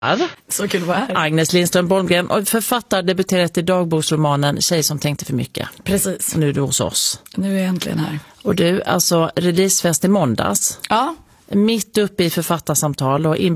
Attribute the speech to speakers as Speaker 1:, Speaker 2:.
Speaker 1: Så kul att vara här.
Speaker 2: Agnes Lindström Bolmgren, och författare, debuterat i dagboksromanen Tjej som tänkte för mycket.
Speaker 1: Precis.
Speaker 2: Och nu är du hos oss.
Speaker 1: Nu är jag äntligen här.
Speaker 2: Och du, alltså releasefest i måndags.
Speaker 1: Ja.
Speaker 2: Mitt uppe i författarsamtal och